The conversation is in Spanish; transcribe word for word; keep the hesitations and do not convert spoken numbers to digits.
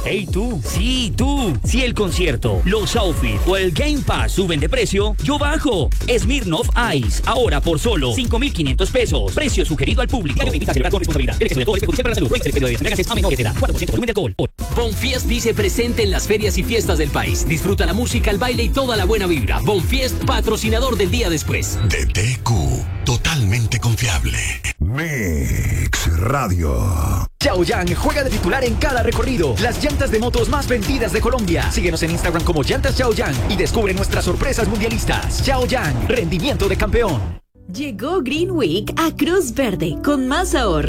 Hey tú, sí tú, si el concierto, los outfits o el Game Pass suben de precio, yo bajo. Smirnoff Ice, ahora por solo cinco mil quinientos pesos. Precio sugerido al público. Te invita a celebrar con responsabilidad. El exceso de alcohol es perjudicial para la salud. Prohíbe el exceso de entregas a menores de edad. cuatro por ciento volumen de alcohol. Bonfiest dice presente en las ferias y fiestas del país. Disfruta la música, el baile y toda la buena vibra. Bonfiest, patrocinador del día después. D T Q, totalmente confiable. Mix Radio. Chaoyang juega de titular en cada recorrido. Las llantas de motos más vendidas de Colombia. Síguenos en Instagram como Llantas Chaoyang y descubre nuestras sorpresas mundialistas. Chaoyang, rendimiento de campeón. Llegó Green Week a Cruz Verde con más ahorro.